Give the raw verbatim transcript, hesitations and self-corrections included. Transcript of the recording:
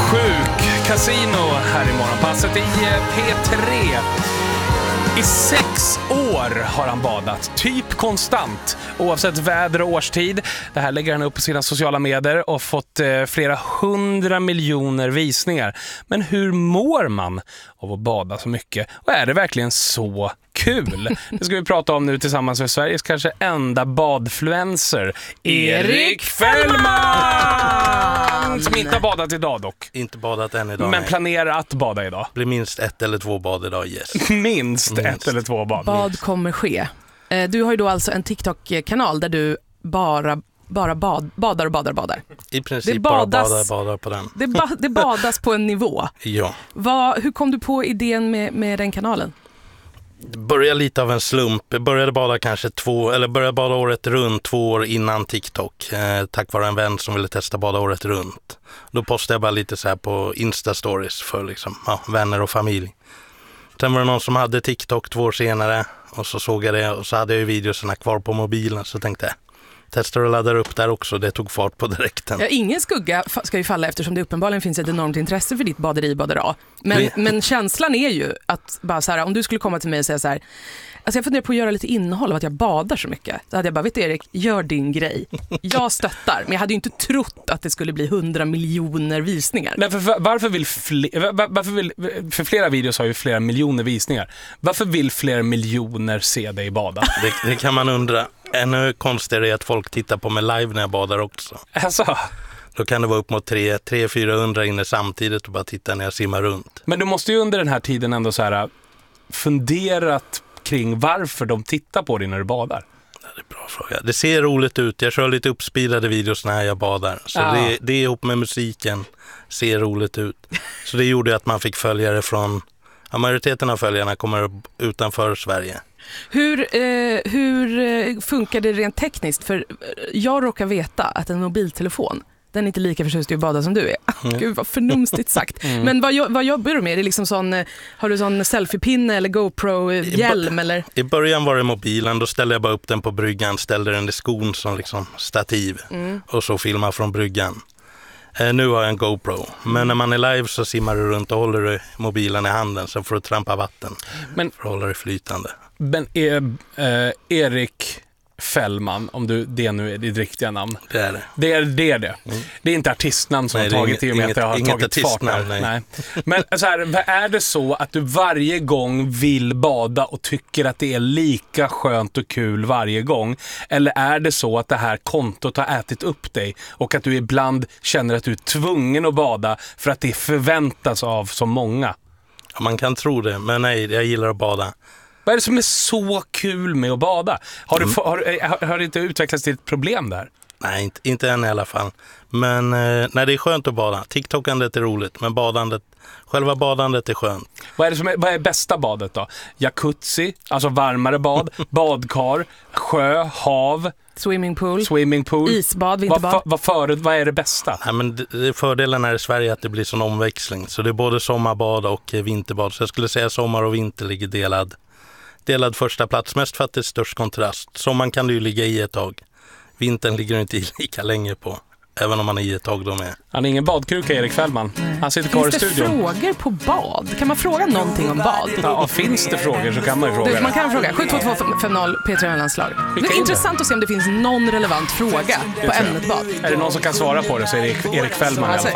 Sjuk Casino här i morgonpasset i P tre. I sex år har han badat, typ konstant, oavsett väder och årstid. Det här lägger han upp på sina sociala medier och fått eh, flera hundra miljoner visningar. Men hur mår man av att bada så mycket? Och är det verkligen så kul? Det ska vi prata om nu tillsammans med Sveriges kanske enda badfluencer, Erik Fällman! Som inte har badat idag dock. Inte badat än idag. Men nej. planerar att bada idag. Blir minst ett eller två bad idag, yes. Minst, minst ett eller två bad. Bad kommer ske. Du har ju då alltså en TikTok-kanal där du bara, bara bad, badar och badar och badar. I princip det badas, bara badar, badar på den. Det, ba, det badas på en nivå. Ja. Vad, hur kom du på idén med, med den kanalen? Det började lite av en slump. Jag började bada kanske två, eller började bada året runt två år innan TikTok. Eh, tack vare en vän som ville testa bada året runt. Då postade jag bara lite så här på Insta-stories för liksom, ja, vänner och familj. Sen var det någon som hade TikTok två år senare och så såg jag det och så hade jag ju videorna kvar på mobilen, så tänkte jag testar och laddar upp där också. Det tog fart på direkten. Ja, ingen skugga ska ju falla eftersom det uppenbarligen finns ett enormt intresse för ditt baderi badera. Men, det... men känslan är ju att bara så här, om du skulle komma till mig och säga så här, alltså jag funderar på att göra lite innehåll av att jag badar så mycket. Då hade jag bara, vet du Erik, gör din grej. Jag stöttar, men jag hade ju inte trott att det skulle bli hundra miljoner visningar. Nej, för, varför vill fler, varför vill, för flera videos har ju flera miljoner visningar. Varför vill fler miljoner se dig bada? Det, det kan man undra. Ännu konstigare är att folk tittar på mig live när jag badar också. Alltså. Då kan det vara upp mot tre till fyrahundra inne samtidigt och bara titta när jag simmar runt. Men du måste ju under den här tiden ändå så här funderat kring varför de tittar på dig när du badar. Ja, det är en bra fråga. Det ser roligt ut. Jag kör lite uppspeedade videos när jag badar. Så ja. det, det ihop med musiken ser roligt ut. Så det gjorde att man fick följare från... Ja, majoriteten av följarna kommer utanför Sverige. Hur, eh, hur funkar det rent tekniskt? För jag råkar veta att en mobiltelefon, den är inte lika förtjust i att bada som du är. Mm. Gud, vad förnumstigt sagt. Mm. Men vad, vad jobbar du med? Är det liksom sån, har du sån selfiepinne eller GoPro-hjälm? I, eller? I början var det mobilen, då ställde jag bara upp den på bryggan, ställde den i skon som liksom stativ mm. och så filmar från bryggan. Eh, nu har jag en GoPro, men när man är live så simmar du runt och håller du mobilen i handen så får du trampa vatten men, för att hålla det flytande. Men är, eh, Erik Fällman, om du, det nu är ditt riktiga namn. Det är det. Det är det. Är det. Mm. Det är inte artistnamn som nej, har tagit i och med att det har tagit fart. Nej. Nej. Men så här, är det så att du varje gång vill bada och tycker att det är lika skönt och kul varje gång? Eller är det så att det här kontot har ätit upp dig och att du ibland känner att du är tvungen att bada för att det förväntas av så många? Ja, man kan tro det, men nej, jag gillar att bada. Vad är det som är så kul med att bada? Har, du, har, har, har det inte utvecklats till ett problem där? Nej, inte, inte än i alla fall. Men eh, nej, det är skönt att bada. TikTokandet är roligt, men badandet, själva badandet är skönt. Vad är det som är, vad är bästa badet då? Jacuzzi, alltså varmare bad, badkar, sjö, hav, swimmingpool, swimmingpool. Isbad, vinterbad. Vad, vad, för, vad är det bästa? Nej, men det, det fördelen här i Sverige är att det blir sån omväxling. Så det är både sommarbad och vinterbad. Så jag skulle säga sommar och vinter ligger delad. Delad första plats, mest för att det är störst kontrast. Sommaren kan du ju ligga i ett tag. Vintern ligger du inte i lika länge på. Även om man är i ett tag då med. Han är ingen badkruka, Erik Fällman. Han sitter kvar i studion. Finns det frågor på bad? Kan man fråga någonting om bad? Ja, finns det frågor så kan man ju fråga. Du, man kan fråga. sju två två fem noll P tre landslag. Det är intressant att se om det finns någon relevant fråga på ämnet bad. Är det någon som kan svara på det så är det Erik Fällman i alla fall.